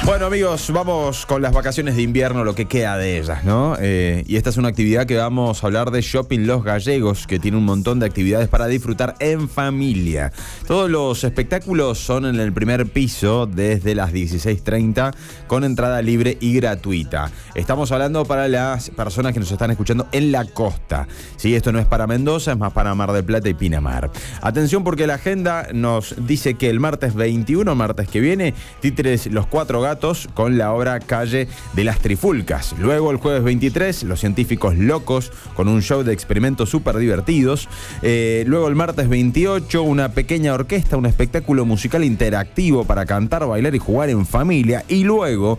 Bueno, amigos, vamos con las vacaciones de invierno, lo que queda de ellas, ¿no? Y esta es una actividad que vamos a hablar de Shopping Los Gallegos, que tiene un montón de actividades para disfrutar en familia. Todos los espectáculos son en el primer piso desde las 16:30 con entrada libre y gratuita. Estamos hablando para las personas que nos están escuchando en la costa. Sí, esto no es para Mendoza, es más para Mar del Plata y Pinamar. Atención, porque la agenda nos dice que el martes 21, martes que viene, títeres Los Cuatro Gatos con la obra Calle de las Trifulcas. Luego el jueves 23, Los Científicos Locos con un show de experimentos súper divertidos. Luego el martes 28, una pequeña orquesta, un espectáculo musical interactivo para cantar, bailar y jugar en familia. Y luego